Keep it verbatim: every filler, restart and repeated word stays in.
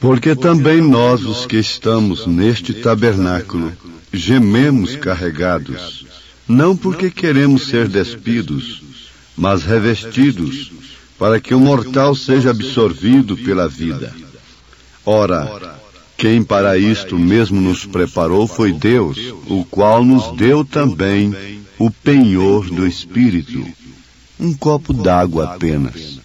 Porque também nós, os que estamos neste tabernáculo, gememos carregados, não porque queremos ser despidos, mas revestidos, para que o mortal seja absorvido pela vida. Ora, quem para isto mesmo nos preparou foi Deus, o qual nos deu também o penhor do Espírito. Um copo d'água apenas.